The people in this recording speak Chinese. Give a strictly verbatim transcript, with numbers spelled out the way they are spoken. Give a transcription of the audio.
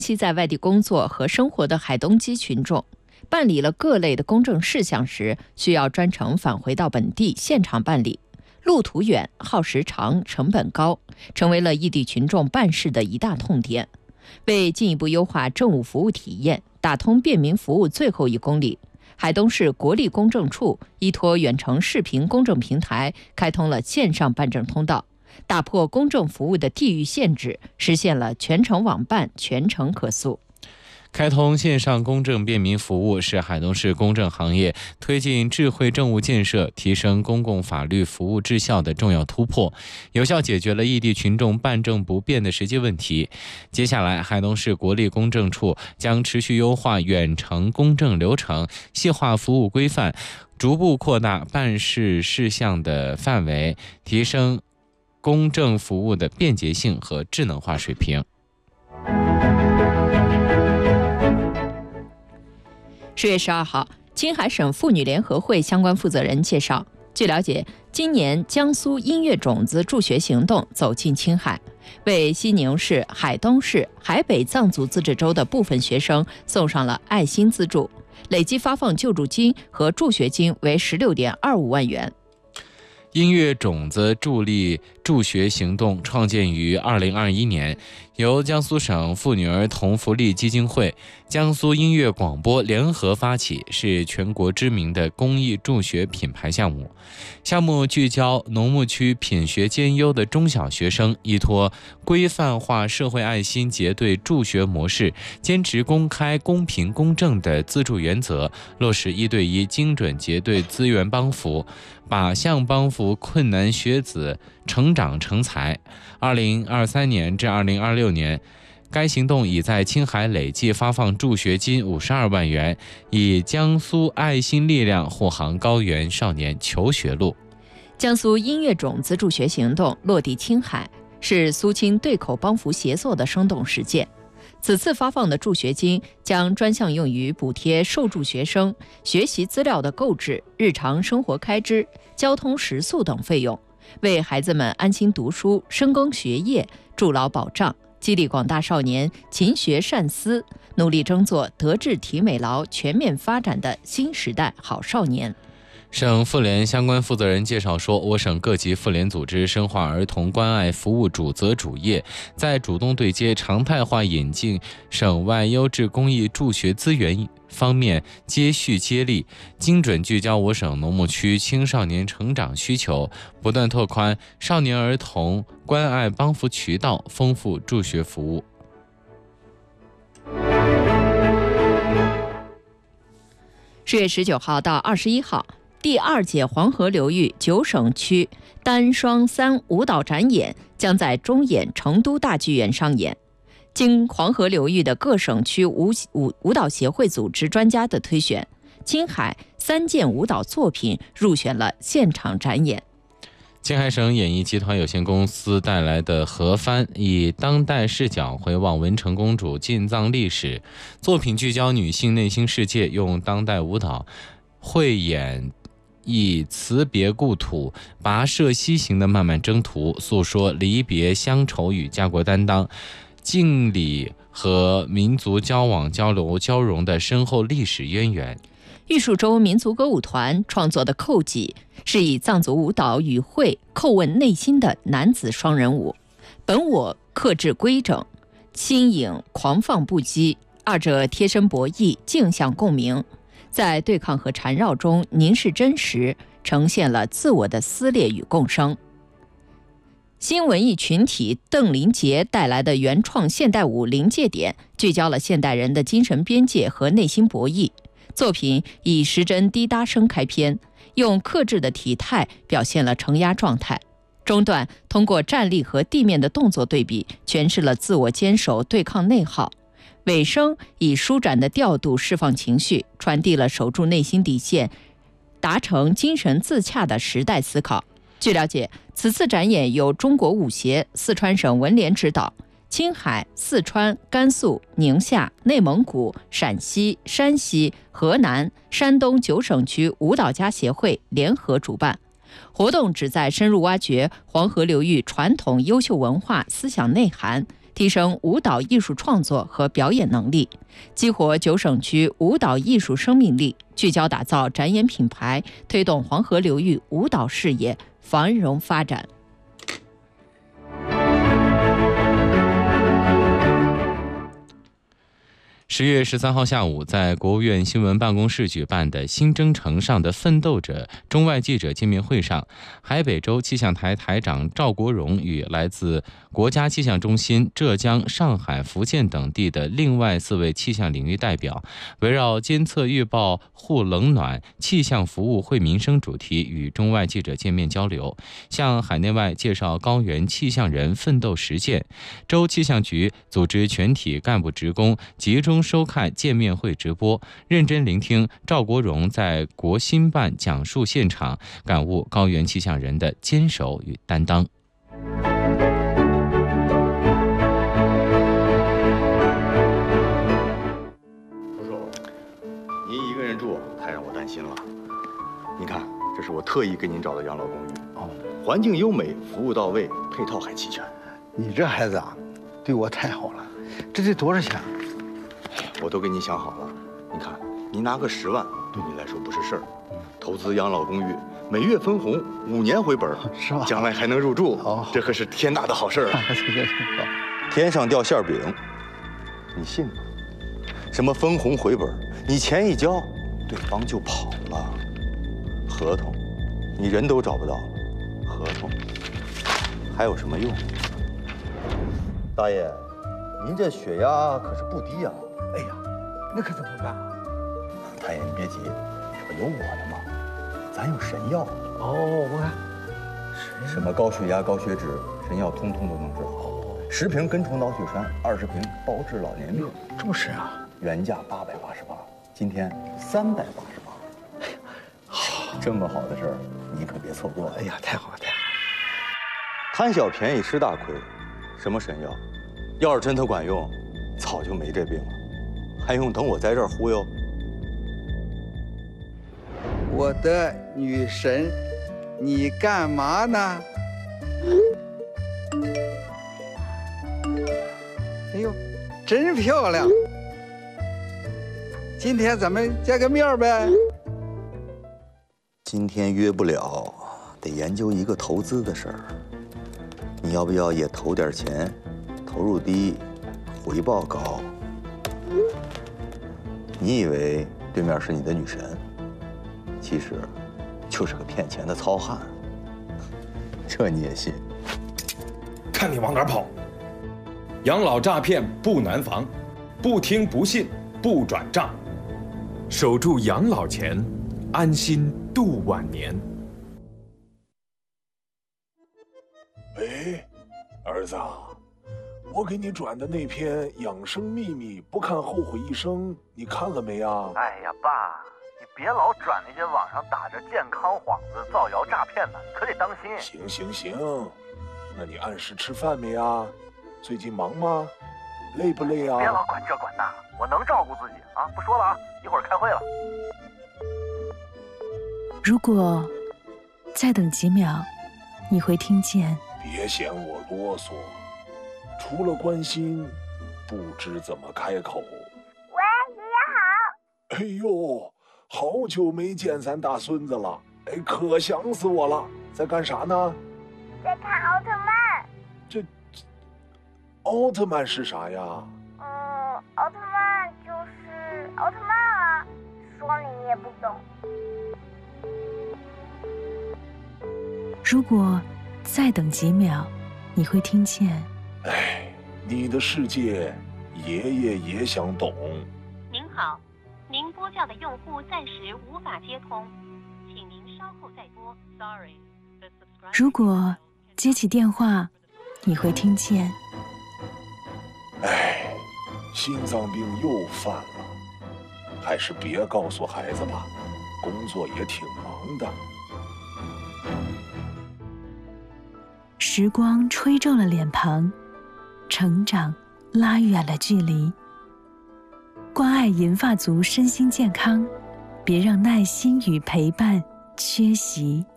期在外地工作和生活的海东籍群众，办理了各类的公证事项时，需要专程返回到本地现场办理，路途远、耗时长、成本高，成为了异地群众办事的一大痛点。为进一步优化政务服务体验，打通便民服务最后一公里，海东市国立公证处依托远程视频公证平台，开通了线上办证通道，打破公证服务的地域限制，实现了全程网办、全程可诉。 开通线上公证便民服务是海东市公证行业推进智慧政务建设、提升公共法律服务质效的重要突破，有效解决了异地群众办证不便的实际问题。接下来，海东市国立公证处将持续优化远程公证流程，细化服务规范，逐步扩大办事事项的范围，提升公证服务的便捷性和智能化水平。 十月十二号，青海省妇女联合会相关负责人介绍，据了解，今年江苏音乐种子助学行动走进青海，为西宁市、海东市、海北藏族自治州的部分学生送上了爱心资助，累计发放救助金和助学金为十六点二五万元。 音乐种子助力助学行动创建于二零二一年，由江苏省妇女儿童福利基金会、江苏音乐广播联合发起，是全国知名的公益助学品牌项目。项目聚焦农牧区品学兼优的中小学生，依托规范化社会爱心结对助学模式，坚持公开、公平、公正的资助原则，落实一对一精准结对资源帮扶，靶向帮扶困难学子成长成才。二零二三年至二零二六年，该行动已在青海累计发放助学金五十二万元，以江苏爱心力量护航高原少年求学路。 江苏音乐种子助学行动落地青海，是苏青对口帮扶协作的生动实践。此次发放的助学金将专项用于补贴受助学生学习资料的购置、日常生活开支、交通食宿等费用，为孩子们安心读书、深耕学业筑牢保障，激励广大少年勤学善思，努力争做德智体美劳全面发展的新时代好少年。 省妇联相关负责人介绍说，我省各级妇联组织深化儿童关爱服务主责主业，在主动对接、常态化引进省外优质公益助学资源方面接续接力，精准聚焦我省农牧区青少年成长需求，不断拓宽少年儿童关爱帮扶渠道，丰富助学服务。 十月十九号到二十一号，第二届黄河流域九省区单双三舞蹈展演将在中演成都大剧院上演。经黄河流域的各省区舞舞舞蹈协会组织专家的推选，青海三件舞蹈作品入选了现场展演。 青海省演艺集团有限公司带来的合番，以当代视角回望文成公主进藏历史，作品聚焦女性内心世界，用当代舞蹈汇演以辞别故土、跋涉西行的漫漫征途，诉说离别乡愁与家国担当、敬礼和民族交往交流交融的深厚历史渊源。 玉树州民族歌舞团创作的扣戟是以藏族舞蹈语汇叩问内心的男子双人舞，本我克制规整，新颖狂放不羁，二者贴身博弈，镜像共鸣，在对抗和缠绕中凝视真实，呈现了自我的撕裂与共生。新文艺群体邓林杰带来的原创现代舞《临界点》聚焦了现代人的精神边界和内心博弈。作品以时针滴答声开篇，用克制的体态表现了承压状态。中段通过站立和地面的动作对比，诠释了自我坚守对抗内耗。尾声以舒展的调度释放情绪，传递了守住内心底线、达成精神自洽的时代思考。据了解，此次展演由中国舞协、四川省文联指导，青海、四川、甘肃、宁夏、内蒙古、陕西、山西、河南、山东九省区舞蹈家协会联合主办。活动旨在深入挖掘黄河流域传统优秀文化思想内涵，提提升舞蹈艺术创作和表演能力，激活九省区舞蹈艺术生命力，聚焦打造展演品牌，推动黄河流域舞蹈事业繁荣发展。 十月十三号下午，在国务院新闻办公室举办的新征程上的奋斗者中外记者见面会上，海北州气象台台长赵国荣与来自国家气象中心、浙江、上海、福建等地的另外四位气象领域代表，围绕监测预报、护冷暖、气象服务惠民生主题与中外记者见面交流，向海内外介绍高原气象人奋斗实践。州气象局组织全体干部职工集中收看见面会直播，认真聆听赵国荣在国新办讲述现场，感悟高原气象人的坚守与担当。 叔叔，您一个人住太让我担心了。您看，这是我特意给您找的养老公寓，哦，环境优美，服务到位，配套还齐全。 你这孩子啊，对我太好了。这得多少钱？ 我都给你想好了。你看，你拿个十万，对你来说不是事儿。投资养老公寓，每月分红，五年回本， 是吧？ 将来还能入住， 哦， 这可是天大的好事儿啊！天上掉馅饼，你信吗？什么分红回本，你钱一交，对方就跑了。合同，你人都找不到，合同还有什么用？大爷，您这血压可是不低呀！ 哎呀，那可怎么办啊？ 大爷，你别急，这不有我的吗？咱有神药。 哦，我看什么高血压、高血脂，神药通通都能治。哦，十瓶根虫脑血栓，二十瓶包治老年病。 这么神啊！ 原价八百八十八，今天三百八十八。哎呀，好，这么好的事儿，你可别错过了。 哎呀，太好了，太好了！ 贪小便宜吃大亏，什么神药？要是真的管用，早就没这病了，还用等我在这儿忽悠？ 我的女神，你干嘛呢？哎呦，真漂亮！今天咱们见个面呗。 今天约不了，得研究一个投资的事儿。你要不要也投点钱？投入低，回报高。你以为对面是你的女神，其实就是个骗钱的糙汉。这你也信？ 看你往哪儿跑！养老诈骗不难防，不听不信不转账，守住养老钱，安心度晚年。 喂，儿子，我给你转的那篇《养生秘密》，不看后悔一生，你看了没啊？ 哎呀，爸，你别老转那些网上打着健康幌子造谣诈骗的，可得当心。 行行行，那你按时吃饭没啊？最近忙吗？累不累啊？ 别老管这管那，我能照顾自己啊！不说了啊，一会儿开会了。 如果再等几秒，你会听见。 别嫌我啰嗦，除了关心，不知怎么开口。 喂，爷爷好。 哎呦，好久没见咱大孙子了，哎，可想死我了。在干啥呢？ 在看奥特曼。 这，奥特曼是啥呀？ 嗯，奥特曼就是奥特曼啊，说你也不懂。 如果再等几秒，你会听见。 哎，你的世界，爷爷也想懂。 您好，您拨叫的用户暂时无法接通，请您稍后再拨。Sorry。 如果接起电话，你会听见。 哎，心脏病又犯了，还是别告诉孩子吧，工作也挺忙的。 时光吹皱了脸庞，成长拉远了距离。关爱银发族身心健康，别让耐心与陪伴缺席。